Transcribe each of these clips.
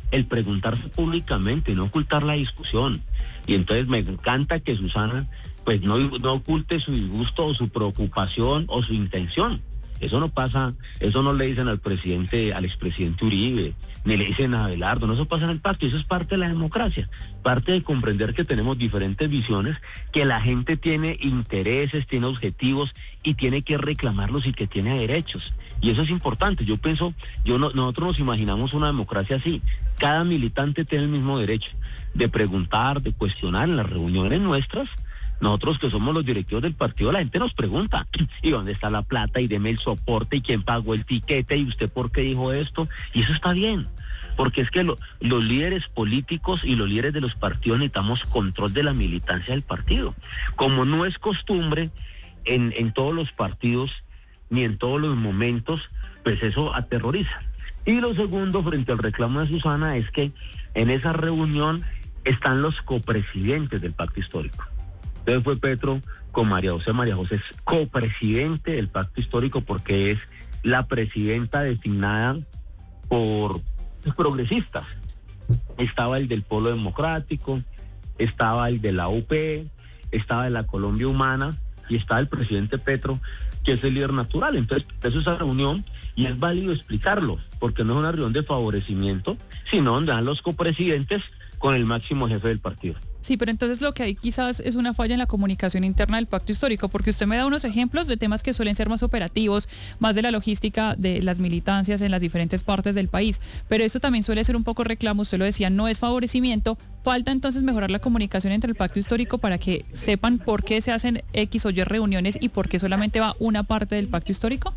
el preguntarse públicamente, no ocultar la discusión. Y entonces me encanta que Susana pues no oculte su disgusto o su preocupación o su intención. Eso no pasa, eso no le dicen al expresidente Uribe, ni le dicen a Abelardo, no, eso pasa en el pacto, eso es parte de la democracia, parte de comprender que tenemos diferentes visiones, que la gente tiene intereses, tiene objetivos y tiene que reclamarlos y que tiene derechos. Y eso es importante. Yo pienso, nosotros nos imaginamos una democracia así. Cada militante tiene el mismo derecho de preguntar, de cuestionar en las reuniones nuestras. Nosotros que somos los directivos del partido, la gente nos pregunta, ¿y dónde está la plata? Y deme el soporte, y quién pagó el tiquete, y usted por qué dijo esto, y eso está bien, porque es que los líderes políticos y los líderes de los partidos necesitamos control de la militancia del partido. Como no es costumbre en todos los partidos, ni en todos los momentos, pues eso aterroriza. Y lo segundo, frente al reclamo de Susana, es que en esa reunión están los copresidentes del pacto histórico. Entonces fue Petro con María José. María José es copresidente del pacto histórico porque es la presidenta designada por los progresistas. Estaba el del Polo Democrático, estaba el de la UP, estaba de la Colombia Humana y estaba el presidente Petro, que es el líder natural. Entonces, eso es esa reunión y es válido explicarlo, porque no es una reunión de favorecimiento, sino donde dan los copresidentes con el máximo jefe del partido. Sí, pero entonces lo que hay quizás es una falla en la comunicación interna del pacto histórico, porque usted me da unos ejemplos de temas que suelen ser más operativos, más de la logística de las militancias en las diferentes partes del país, pero esto también suele ser un poco reclamo, usted lo decía, no es favorecimiento. Falta entonces mejorar la comunicación entre el pacto histórico para que sepan por qué se hacen X o Y reuniones y por qué solamente va una parte del pacto histórico.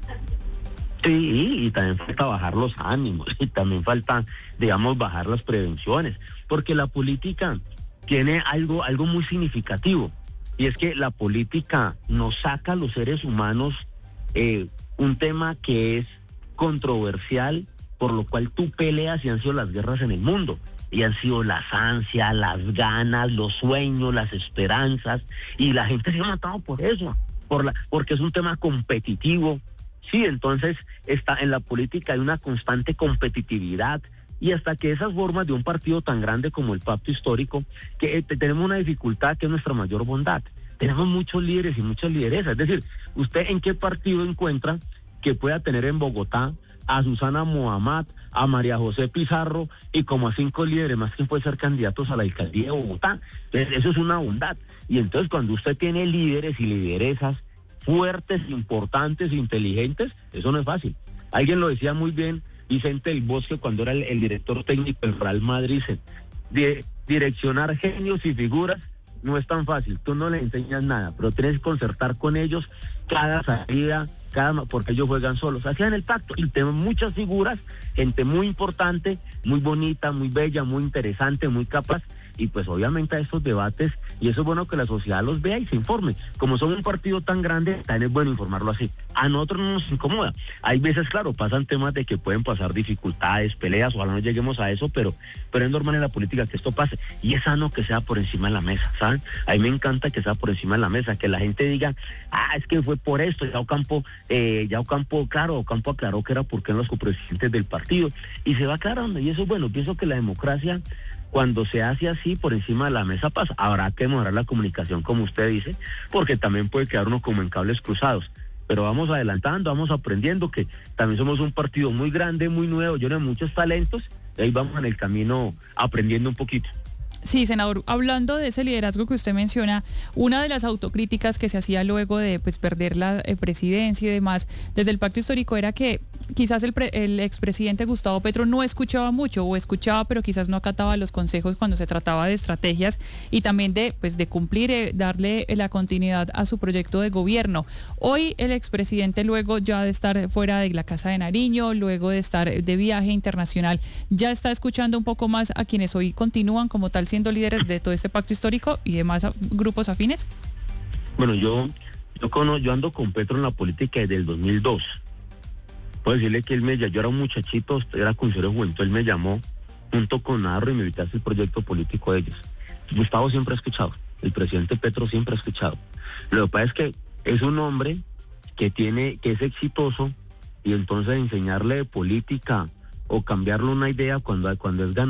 Sí, y también falta bajar los ánimos, y también falta, digamos, bajar las prevenciones, porque la política tiene algo muy significativo, y es que la política nos saca a los seres humanos un tema que es controversial, por lo cual tú peleas y han sido las guerras en el mundo, y han sido las ansias, las ganas, los sueños, las esperanzas, y la gente se ha matado por eso, porque es un tema competitivo. Sí, entonces está en la política hay una constante competitividad, y hasta que esas formas de un partido tan grande como el pacto histórico, que tenemos una dificultad que es nuestra mayor bondad. Tenemos muchos líderes y muchas lideresas. Es decir, ¿usted en qué partido encuentra que pueda tener en Bogotá a Susana Muhammad, a María José Pizarro y como a 5 líderes más que pueden ser candidatos a la alcaldía de Bogotá? Entonces, eso es una bondad. Y entonces cuando usted tiene líderes y lideresas fuertes, importantes, inteligentes, eso no es fácil. Alguien lo decía muy bien, Vicente del Bosque, cuando era el director técnico del Real Madrid, dice, direccionar genios y figuras no es tan fácil, tú no le enseñas nada, pero tienes que concertar con ellos cada salida, porque ellos juegan solos. Así en el pacto, y tenemos muchas figuras, gente muy importante, muy bonita, muy bella, muy interesante, muy capaz, y pues obviamente a estos debates, y eso es bueno que la sociedad los vea y se informe. Como son un partido tan grande, también es bueno informarlo así. A nosotros no nos incomoda. Hay veces, claro, pasan temas de que pueden pasar dificultades, peleas, ojalá no lleguemos a eso, pero es normal en la política que esto pase. Y es sano que sea por encima de la mesa, ¿saben? A mí me encanta que sea por encima de la mesa, que la gente diga, es que fue por esto, ya Ocampo aclaró que era porque eran los copresidentes del partido, y se va aclarando, y eso es bueno. Pienso que la democracia, cuando se hace así por encima de la mesa, pasa. Habrá que mejorar la comunicación, como usted dice, porque también puede quedar uno como en cables cruzados. Pero vamos adelantando, vamos aprendiendo, que también somos un partido muy grande, muy nuevo, lleno de muchos talentos, y ahí vamos en el camino aprendiendo un poquito. Sí, senador, hablando de ese liderazgo que usted menciona, una de las autocríticas que se hacía luego de perder la presidencia y demás desde el pacto histórico era que quizás el expresidente Gustavo Petro no escuchaba mucho, o escuchaba pero quizás no acataba los consejos cuando se trataba de estrategias y también de cumplir, darle la continuidad a su proyecto de gobierno. Hoy el expresidente, luego ya de estar fuera de la Casa de Nariño, luego de estar de viaje internacional, ya está escuchando un poco más a quienes hoy continúan como tal siendo líderes de todo este pacto histórico y demás grupos afines. Bueno, yo ando con Petro en la política desde el 2002. Puedo decirle que yo era un muchachito, era consejero de juventud, él me llamó junto con Narro y me invitó a el proyecto político de ellos. Gustavo siempre ha escuchado, el presidente Petro siempre ha escuchado. Lo que pasa es que es un hombre que es exitoso, y entonces enseñarle de política o cambiarle una idea cuando es ganador